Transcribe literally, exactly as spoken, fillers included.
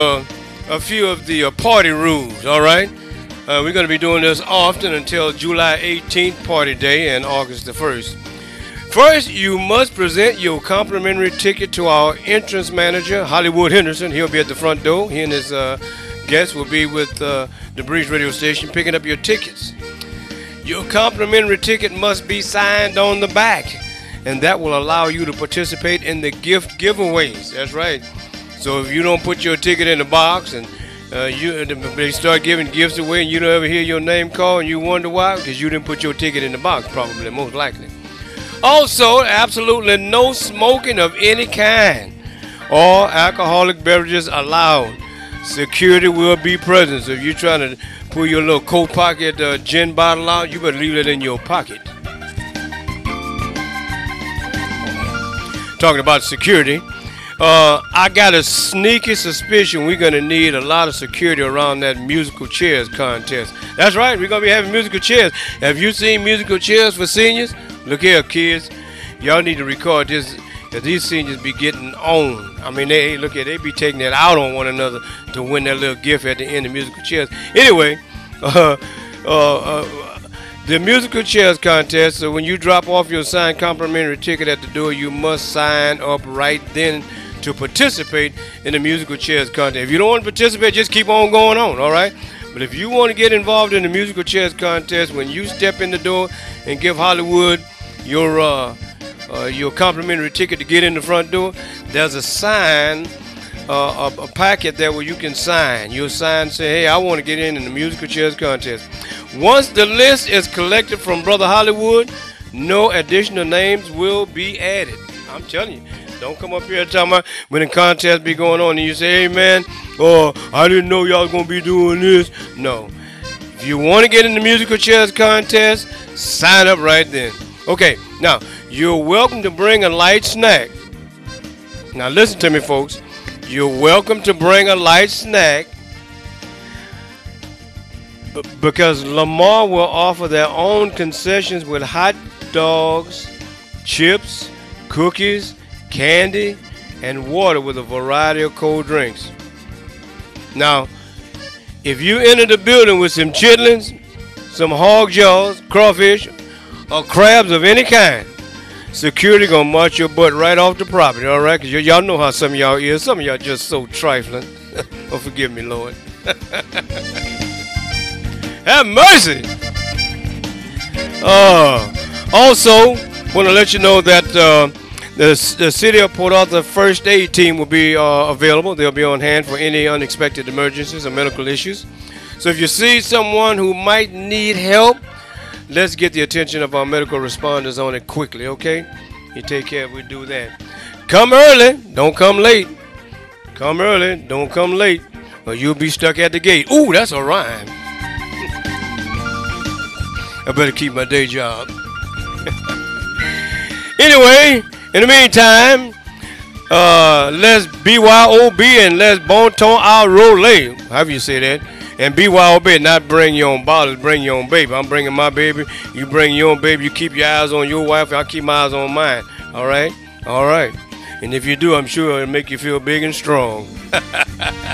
uh, a few of the uh, party rules, all right? Uh, we're going to be doing this often until July eighteenth, party day, and August the first. First, you must present your complimentary ticket to our entrance manager, Hollywood Henderson. He'll be at the front door. He and his uh, guests will be with uh, the Breeze Radio Station picking up your tickets. Your complimentary ticket must be signed on the back, and that will allow you to participate in the gift giveaways. That's right. So if you don't put your ticket in the box and uh, you they start giving gifts away and you don't ever hear your name called and you wonder why, because you didn't put your ticket in the box, probably, most likely. Also, absolutely no smoking of any kind or alcoholic beverages allowed. Security will be present, so if you're trying to pull your little coat pocket uh, gin bottle out, you better leave it in your pocket. Talking about security, uh, I got a sneaky suspicion we're going to need a lot of security around that musical chairs contest. That's right, we're going to be having musical chairs. Have you seen musical chairs for seniors? Look here, kids, y'all need to record this, because these seniors be getting on. I mean, they look at they be taking it out on one another to win their little gift at the end of musical chairs. Anyway, uh, uh, uh, the musical chairs contest, so when you drop off your signed complimentary ticket at the door, you must sign up right then to participate in the musical chairs contest. If you don't want to participate, just keep on going on, all right? But if you want to get involved in the musical chairs contest, when you step in the door and give Hollywood your uh, uh, your complimentary ticket to get in the front door, there's a sign, uh, a, a packet there where you can sign. You'll sign, say, hey, I want to get in in the musical chairs contest. Once the list is collected from Brother Hollywood, no additional names will be added. I'm telling you. Don't come up here talking about when the contest be going on and you say, hey, man, oh, I didn't know y'all was going to be doing this. No. If you want to get in the musical chairs contest, sign up right then. Okay, now, you're welcome to bring a light snack. Now, listen to me, folks. You're welcome to bring a light snack because Lamar will offer their own concessions with hot dogs, chips, cookies, candy, and water with a variety of cold drinks. Now, if you enter the building with some chitlins, some hog jaws, crawfish, or crabs of any kind, security gonna march your butt right off the property, all right? Because y'all know how some of y'all is. Some of y'all just so trifling. Oh, forgive me, Lord. Have mercy. Uh, also, want to let you know that uh, The, the City of Port Arthur first aid team will be uh, available. They'll be on hand for any unexpected emergencies or medical issues. So if you see someone who might need help, let's get the attention of our medical responders on it quickly, okay? You take care, we do that. Come early, don't come late. Come early, don't come late, or you'll be stuck at the gate. Ooh, that's a rhyme. I better keep my day job. Anyway, in the meantime, uh, let's B Y O B and let's bon ton our roulette. However you say that. And B Y O B, not bring your own bottles, bring your own baby. I'm bringing my baby. You bring your own baby. You keep your eyes on your wife. I'll keep my eyes on mine. All right? All right. And if you do, I'm sure it'll make you feel big and strong.